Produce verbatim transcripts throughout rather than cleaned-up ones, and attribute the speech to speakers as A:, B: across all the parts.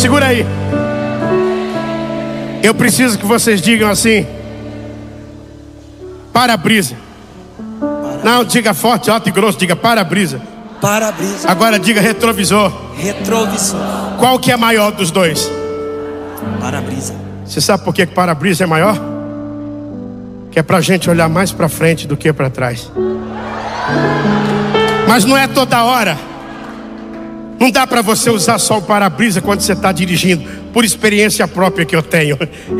A: Segura aí. Eu preciso que vocês digam assim: para-brisa. Não, diga forte, alto e grosso, diga para-brisa.
B: Para-brisa.
A: Agora diga retrovisor.
B: Retrovisor.
A: Qual que é maior dos dois?
B: Para-brisa.
A: Você sabe por que que para-brisa é maior? Que é pra gente olhar mais pra frente do que pra trás. Mas não é toda hora. Não dá pra você usar só o para-brisa quando você está dirigindo. Por experiência própria que eu tenho.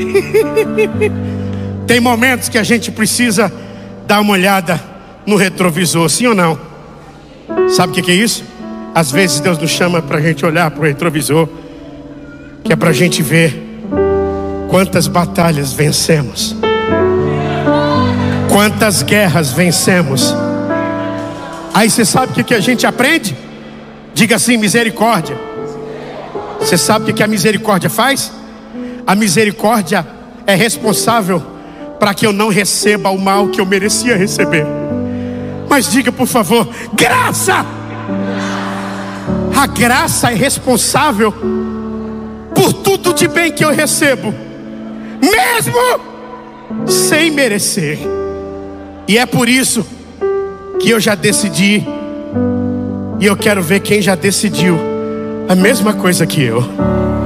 A: Tem momentos que a gente precisa dar uma olhada no retrovisor, sim ou não? Sabe o que que é isso? Às vezes Deus nos chama pra gente olhar pro retrovisor, que é pra gente ver quantas batalhas vencemos, quantas guerras vencemos. Aí você sabe o que que a gente aprende? Diga assim: misericórdia. Você sabe o que que a misericórdia faz? A misericórdia é responsável para que eu não receba o mal que eu merecia receber. Mas diga, por favor, graça. A graça é responsável por tudo de bem que eu recebo, mesmo sem merecer. E é por isso que eu já decidi, e eu quero ver quem já decidiu a mesma coisa que eu.